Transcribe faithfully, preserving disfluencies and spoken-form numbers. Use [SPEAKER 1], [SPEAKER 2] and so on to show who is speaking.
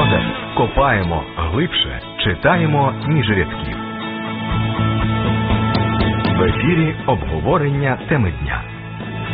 [SPEAKER 1] блогер. Копаємо глибше, читаємо між рядків. В ефірі обговорення теми дня.